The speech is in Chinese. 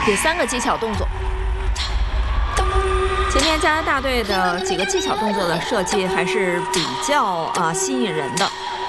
第3个技巧动作。前面加拿大队的几个技巧动作的设计还是比较吸引人的。